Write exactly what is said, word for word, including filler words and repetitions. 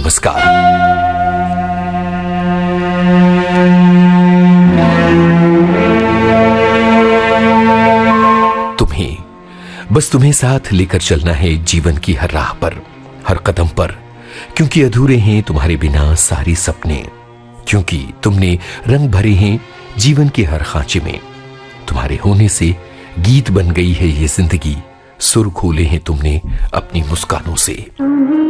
नमस्कार। तुम्हें बस तुम्हें साथ लेकर चलना है जीवन की हर राह पर, हर कदम पर, क्योंकि अधूरे हैं तुम्हारे बिना सारे सपने, क्योंकि तुमने रंग भरे हैं जीवन के हर खांचे में। तुम्हारे होने से गीत बन गई है ये जिंदगी, सुर खोले हैं तुमने अपनी मुस्कानों से।